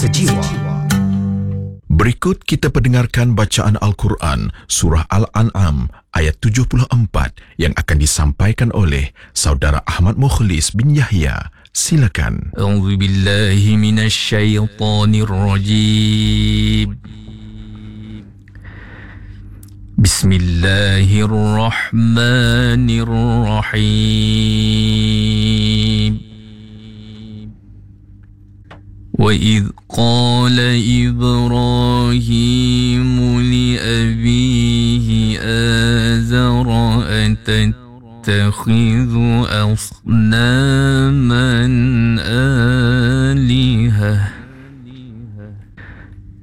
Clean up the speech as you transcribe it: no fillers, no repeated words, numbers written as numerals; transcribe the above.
sejiwa. Berikut kita pendengarkan bacaan Al-Quran Surah Al-An'am ayat 74 yang akan disampaikan oleh Saudara Ahmad Mukhlis bin Yahya. Silakan. A'udzu billahi minasy syaithanir rajim. Bismillahirrahmanirrahim. وَإِذْ قَالَ إِبْرَاهِيمُ لِأَبِيهِ آزَرَ أَتَتَّخِذُ أَصْنَامًا آلِهَةً